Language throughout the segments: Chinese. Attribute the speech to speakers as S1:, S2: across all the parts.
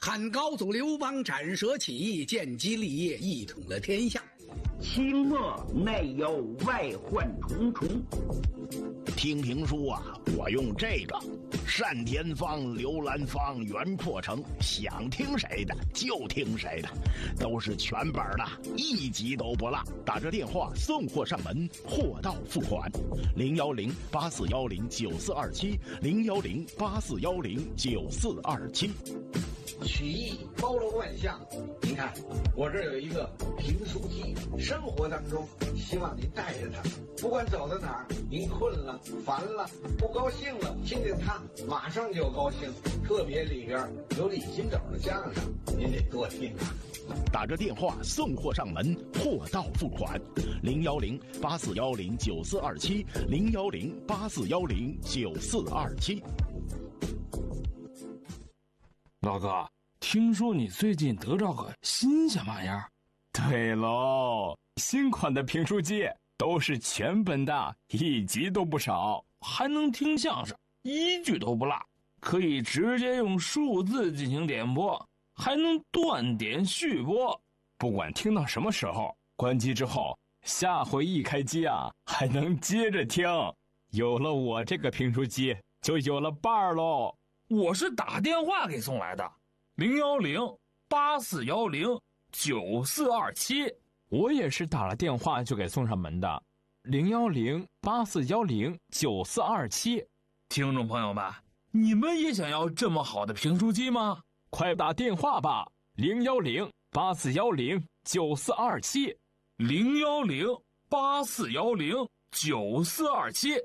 S1: 汉高祖刘邦斩蛇起义，建基立业，一统了天下。
S2: 清末内忧外患重重。
S3: 听评书啊，我用这个单田芳、刘兰芳、袁阔成，想听谁的就听谁的，都是全本的，一集都不落。打着电话送货上门，货到付款。010-8410-9427，010-8410-9427。
S4: 曲艺包罗万象，您看我这儿有一个评书机，生活当中希望您带着它，不管走到哪儿，您困了、烦了、不高兴了，听听它，马上就高兴。特别里边有李金斗的相声，您得多听啊。
S3: 打着电话送货上门，货到付款。010-8410-9427，010-8410-9427。
S5: 老哥，听说你最近得着个新鲜玩意儿？
S6: 对喽，新款的评书机都是全本的，一集都不少，
S5: 还能听相声，一句都不落，可以直接用数字进行点播，还能断点续播。
S6: 不管听到什么时候，关机之后，下回一开机啊，还能接着听。有了我这个评书机，就有了伴儿喽。
S5: 我是打电话给送来的，010-8410-9427。
S6: 我也是打了电话就给送上门的，010-8410-9427。
S5: 听众朋友们，你们也想要这么好的评书机吗？
S6: 快打电话吧，010-8410-9427。
S5: 010-8410-9427。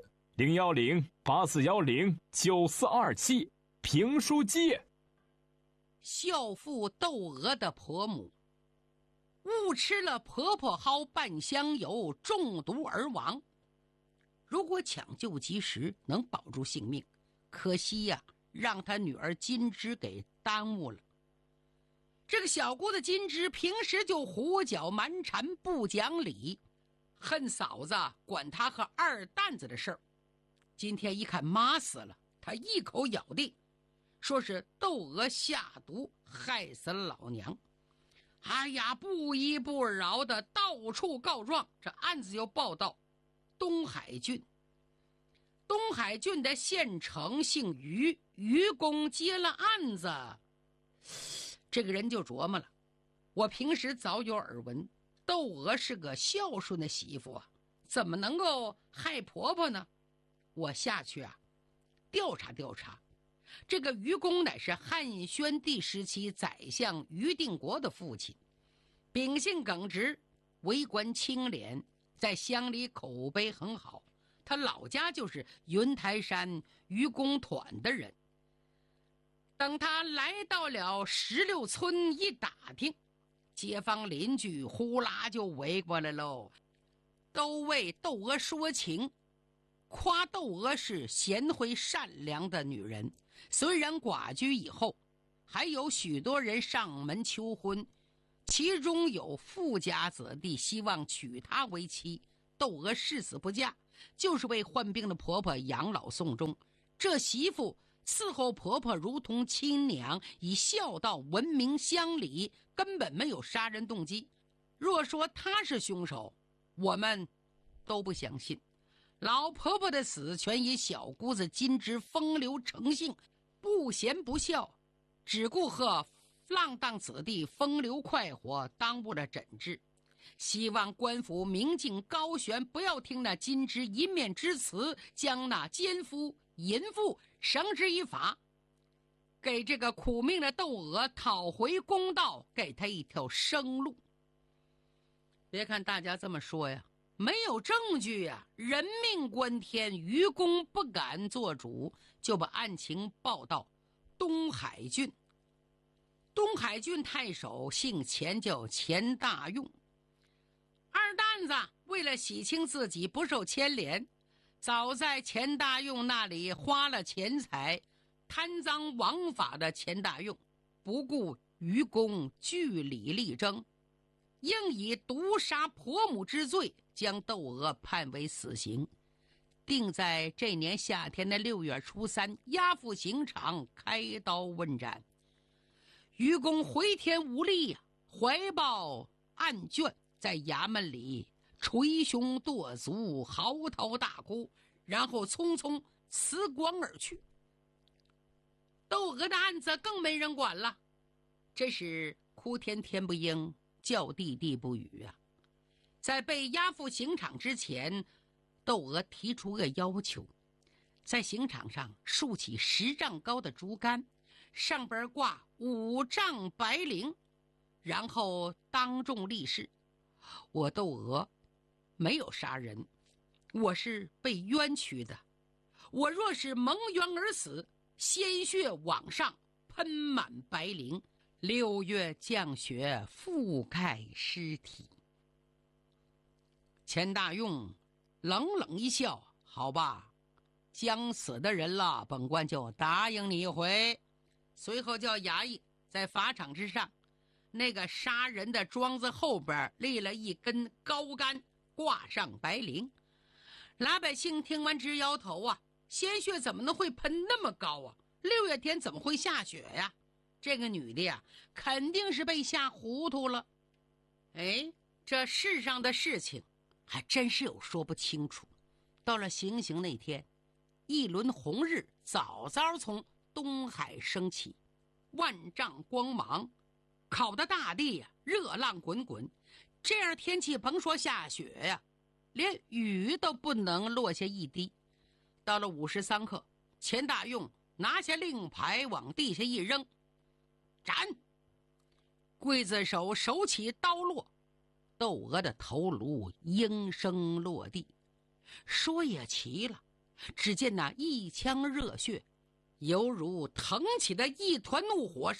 S6: 010-8410-9427。评书机。
S7: 孝妇窦娥的婆母误吃了婆婆蒿半香油，中毒而亡。如果抢救及时，能保住性命，可惜呀，让她女儿金枝给耽误了。这个小姑子金枝平时就胡搅蛮缠，不讲理，恨嫂子管她和二蛋子的事儿。今天一看妈死了，她一口咬定说是窦娥下毒害死了老娘。哎呀，不依不饶的到处告状，这案子就报到东海郡。东海郡的县城姓于，于公接了案子。这个人就琢磨了，我平时早有耳闻，窦娥是个孝顺的媳妇啊，怎么能够害婆婆呢？我下去啊调查调查。这个于公乃是汉宣帝时期宰相于定国的父亲，秉性耿直，为官清廉，在乡里口碑很好。他老家就是云台山于公团的人。等他来到了16村一打听，街坊邻居呼啦就围过来喽，都为窦娥说情，夸窦娥是贤惠善良的女人。虽然寡居以后，还有许多人上门求婚，其中有富家子弟希望娶她为妻。窦娥誓死不嫁，就是为患病的婆婆养老送终。这媳妇伺候婆婆如同亲娘，以孝道闻名乡里，根本没有杀人动机。若说她是凶手，我们都不相信。老婆婆的死全以小姑子金枝风流成性，不贤不孝，只顾和浪荡子弟风流快活，耽误了诊治。希望官府明镜高悬，不要听那金枝一面之词，将那奸夫淫妇绳之以法，给这个苦命的窦娥讨回公道，给她一条生路。别看大家这么说呀，没有证据呀，人命关天，于公不敢做主，就把案情报到东海郡。东海郡太守姓钱，叫钱大用。二蛋子为了洗清自己不受牵连，早在钱大用那里花了钱财，贪赃枉法的钱大用不顾于公据理力争，应以毒杀婆母之罪将窦娥判为死刑，定在这年夏天的6月初3押赴刑场开刀问斩。 愚公回天无力呀，怀抱案卷，在衙门里捶胸跺足，嚎啕大哭，然后匆匆辞官而去。窦娥的案子更没人管了，这是哭天天不应，叫地地不语啊。在被押赴刑场之前，窦娥提出个要求，在刑场上竖起10丈高的竹竿，上边挂5丈白绫，然后当众立誓：我窦娥没有杀人，我是被冤屈的，我若是蒙冤而死，鲜血往上喷满白绫，6月降雪覆盖尸体。钱大用冷冷一笑：好吧，将死的人了，本官就答应你一回。随后叫衙役在法场之上，那个杀人的桩子后边立了一根高杆，挂上白绫。老百姓听完直摇头啊，鲜血怎么能会喷那么高啊？6月天怎么会下雪呀？这个女的呀，肯定是被吓糊涂了。哎，这世上的事情还真是有说不清楚。到了行刑那天，一轮红日早早从东海升起，万丈光芒，烤得大地呀热浪滚滚。这样天气甭说下雪呀，连雨都不能落下一滴。到了午时3刻，钱大用拿下令牌往地下一扔，斩！刽子手手起刀落，窦娥的头颅应声落地。说也奇了，只见那一腔热血犹如腾起的一团怒火，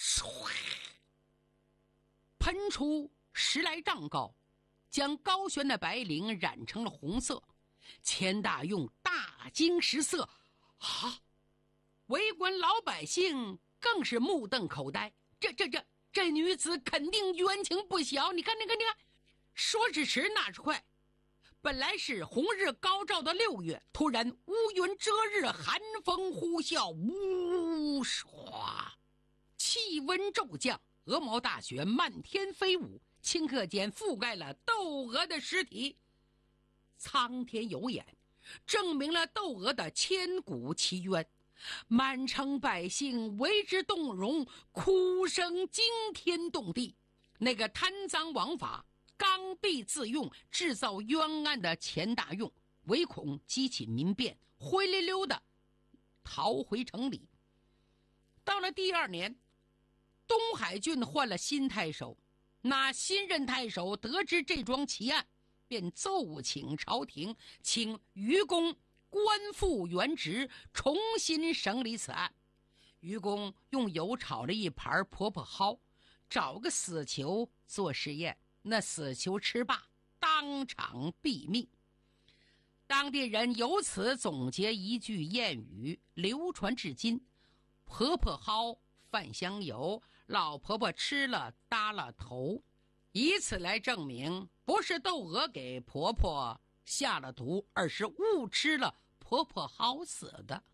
S7: 喷出10来丈高，将高悬的白绫染成了红色。钱大用大惊失色啊！围观老百姓更是目瞪口呆，这女子肯定冤情不小。你看，说时迟，那时快，本来是红日高照的6月，突然乌云遮日，寒风呼啸，呜唰，气温骤降，鹅毛大雪漫天飞舞，顷刻间覆盖了窦娥的尸体。苍天有眼，证明了窦娥的千古奇冤，满城百姓为之动容，哭声惊天动地。那个贪赃枉法、刚愎自用、制造冤案的钱大用，唯恐激起民变，灰溜溜的逃回城里。到了第2年，东海郡换了新太守，那新任太守得知这桩奇案，便奏请朝廷，请愚公官复原职，重新审理此案。愚公用油炒了一盘婆婆蒿，找个死囚做实验，那死囚吃罢，当场毙命。当地人由此总结一句谚语，流传至今：婆婆蒿饭香油，老婆婆吃了耷了头。以此来证明，不是窦娥给婆婆下了毒，而是误吃了婆婆蒿死的。